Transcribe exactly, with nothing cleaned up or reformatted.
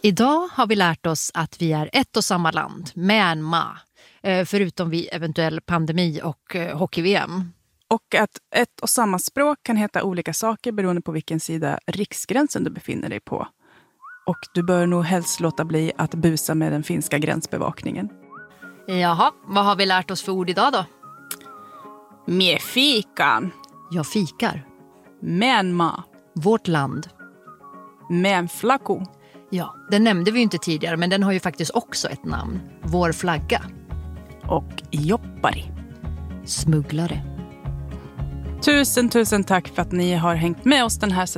Idag har vi lärt oss att vi är ett och samma land, Myanmar, förutom vid eventuell pandemi och hockey-V M. Och att ett och samma språk kan heta olika saker beroende på vilken sida riksgränsen du befinner dig på. Och du bör nog helst låta bli att busa med den finska gränsbevakningen. Jaha, vad har vi lärt oss för ord idag då? Mie fikan. Jag fikar. Myanmar. Vårt land. Män flaku. Ja, den nämnde vi ju inte tidigare, men den har ju faktiskt också ett namn. Vår flagga. Och jobbari. Smugglare. Tusen, tusen tack för att ni har hängt med oss den här säsongen.